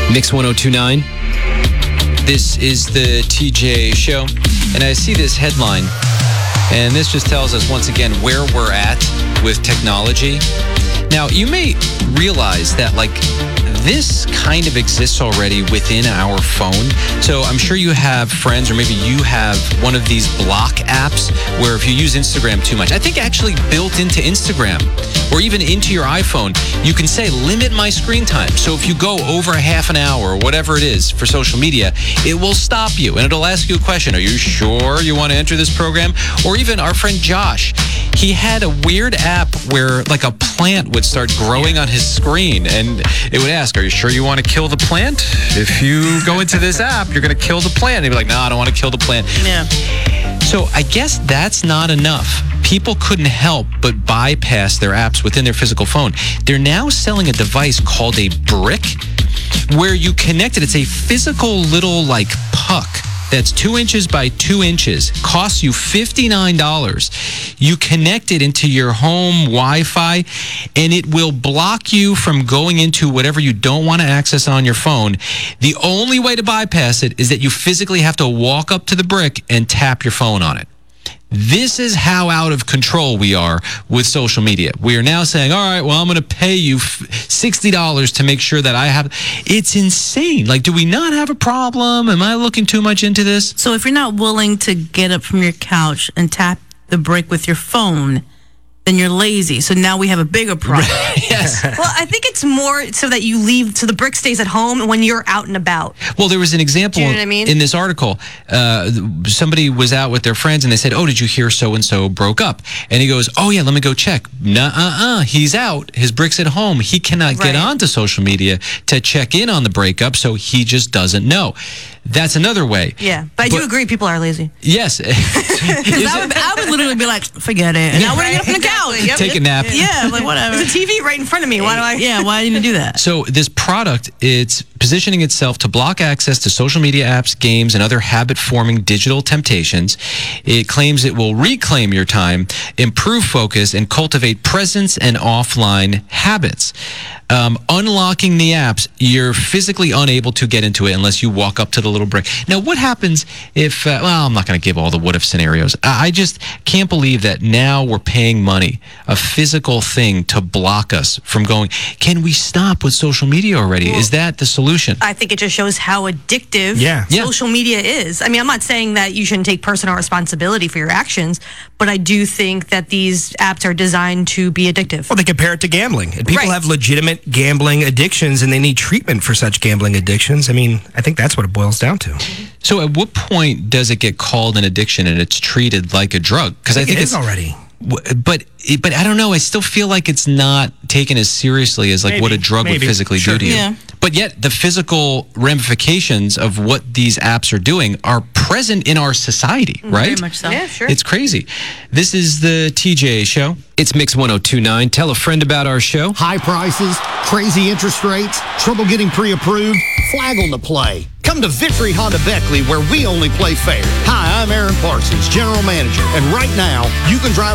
Mix 1029. This is the TJ Show. And I see this headline, and this just tells us once again where we're at with technology. Now, you may realize that, this kind of exists already within our phone. So I'm sure you have friends, or maybe you have one of these block apps where if you use Instagram too much, I think actually built into Instagram or even into your iPhone, you can say limit my screen time. So if you go over a half an hour or whatever it is for social media, it will stop you and it'll ask you a question. Are you sure you want to enter this program? Or even our friend Josh, he had a weird app where a plant would start growing on his screen and it would ask, are you sure you want to kill the plant? If you go into this app, you're going to kill the plant. And he'd be like, no, I don't want to kill the plant. Yeah. So I guess that's not enough. People couldn't help but bypass their apps within their physical phone. They're now selling a device called a brick where you connect it. It's a physical little puck that's 2 inches by 2 inches, costs you $59. You connect it into your home Wi-Fi, and it will block you from going into whatever you don't want to access on your phone. The only way to bypass it is that you physically have to walk up to the brick and tap your phone on it. This is how out of control we are with social media. We are now saying, all right, well, I'm going to pay you $60 to make sure that I have... It's insane. Do we not have a problem? Am I looking too much into this? So if you're not willing to get up from your couch and tap the brick with your phone, then you're lazy. So now we have a bigger problem. Yes. Well, I think it's more so that you leave, so the brick stays at home when you're out and about. Well, there was an example Do you know what I mean? in this article. Somebody was out with their friends and they said, oh, did you hear so-and-so broke up? And he goes, oh, yeah, let me go check. Nuh-uh-uh. He's out. His brick's at home. He cannot get onto social media to check in on the breakup, so he just doesn't know. That's another way. Yeah, but I do agree people are lazy. Yes. I would literally be like, forget it. And I wouldn't get up from the couch. Take a nap. Yeah, whatever. There's a TV right in front of me. Why do I? Yeah, why didn't you do that? So this product, it's positioning itself to block access to social media apps, games, and other habit-forming digital temptations. It claims it will reclaim your time, improve focus, and cultivate presence and offline habits. Unlocking the apps, you're physically unable to get into it unless you walk up to the little brick. Now, what happens if, I'm not going to give all the what-if scenarios. I just can't believe that now we're paying money, a physical thing, to block us from going. Can we stop with social media already? Is that the solution? I think it just shows how addictive social media is. I mean, I'm not saying that you shouldn't take personal responsibility for your actions, but I do think that these apps are designed to be addictive. Well, they compare it to gambling. And people have legitimate gambling addictions, and they need treatment for such gambling addictions. I mean, I think that's what it boils down to. So at what point does it get called an addiction and it's treated like a drug? Because I think it is already. But I don't know. I still feel like it's not taken as seriously as what a drug would physically do to you. Yeah. But yet the physical ramifications of what these apps are doing are present in our society, right? Very much so. Yeah, sure. It's crazy. This is the TJ Show. It's Mix 1029. Tell a friend about our show. High prices, crazy interest rates, trouble getting pre-approved, flag on the play. Come to Victory Honda Beckley, where we only play fair. Hi, I'm Aaron Parsons, General Manager, and right now you can drive